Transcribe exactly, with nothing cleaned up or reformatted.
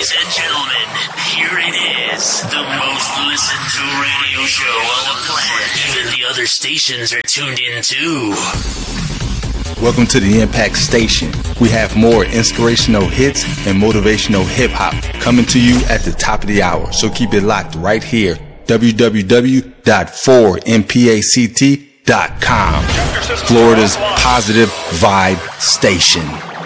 Ladies and gentlemen, here it is, the most listened to radio show on the planet. Even the other stations are tuned in too. Welcome to the Impact Station. We have more inspirational hits and motivational hip-hop coming to you at the top of the hour. So keep it locked right here. w w w dot four m pact dot com. Florida's positive vibe station.